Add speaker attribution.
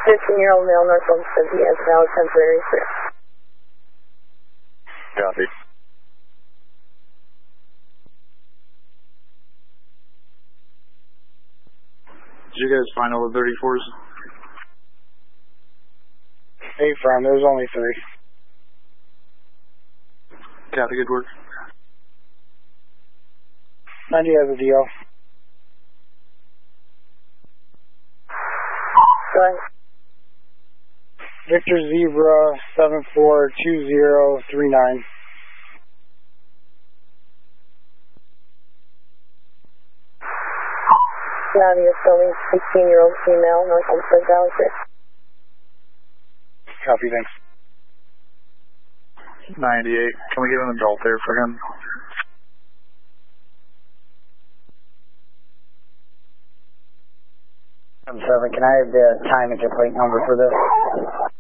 Speaker 1: 15-year-old male, North Olmsted, he has valid temporary clear.
Speaker 2: Copy. Did you guys find all the 34s?
Speaker 3: Hey, friend, there's only 3.
Speaker 2: Copy, good work.
Speaker 3: 90 has a deal.
Speaker 1: Sorry.
Speaker 3: Victor Zebra 742039.
Speaker 1: Nadia Sully, 16-year-old female, North Olmsted, valid clear.
Speaker 3: Copy, thanks.
Speaker 2: 98. Can we get an adult there for him?
Speaker 3: I'm 7. Can I have the time and the plate number for this?